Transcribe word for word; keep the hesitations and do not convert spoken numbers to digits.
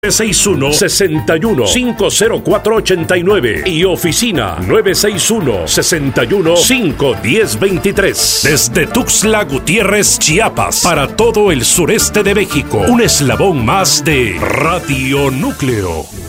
nueve seis uno, seis uno, cinco cero cuatro, ocho nueve y oficina nueve seis uno, seis uno, cinco uno cero dos tres. Desde Tuxtla Gutiérrez, Chiapas, para todo el sureste de México, un eslabón más de Radio Núcleo.